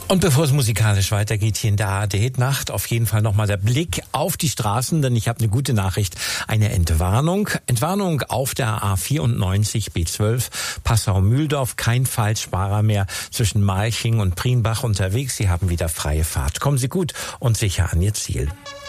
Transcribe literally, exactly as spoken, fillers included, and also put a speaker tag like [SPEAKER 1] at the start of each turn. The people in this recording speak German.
[SPEAKER 1] Und bevor es musikalisch weitergeht hier in der A R D-Nacht, auf jeden Fall nochmal der Blick auf die Straßen, denn ich habe eine gute Nachricht, eine Entwarnung. Entwarnung auf der A vierundneunzig B zwölf Passau-Mühldorf, kein Falschfahrer mehr zwischen Malching und Prienbach unterwegs. Sie haben wieder freie Fahrt. Kommen Sie gut und sicher an Ihr Ziel.